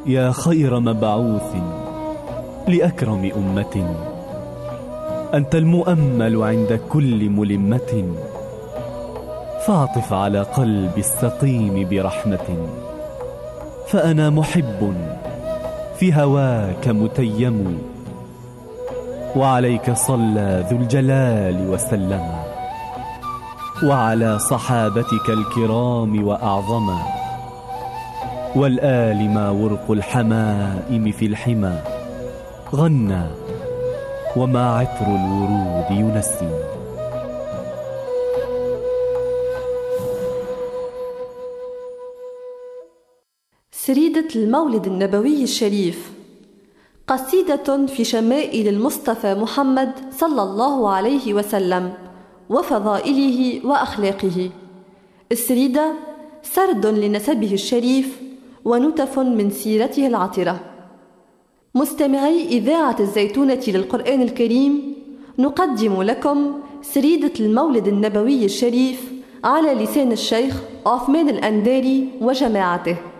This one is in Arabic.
يا خير مبعوث لأكرم أمة، أنت المؤمل عند كل ملمة، فاعطف على قلبي السقيم برحمة، فأنا محب في هواك متيم، وعليك صلى ذو الجلال وسلم، وعلى صحابتك الكرام وأعظما، والآل ما ورق الحمائم في الحمى غنى، وما عطر الورود ينسم. سريدة المولد النبوي الشريف، قصيدة في شمائل المصطفى محمد صلى الله عليه وسلم وفضائله وأخلاقه. السريدة سرد لنسبه الشريف ونتف من سيرته العطرة. مستمعي إذاعة الزيتونة للقرآن الكريم، نقدم لكم سريدة المولد النبوي الشريف على لسان الشيخ عثمان الأنداري وجماعته.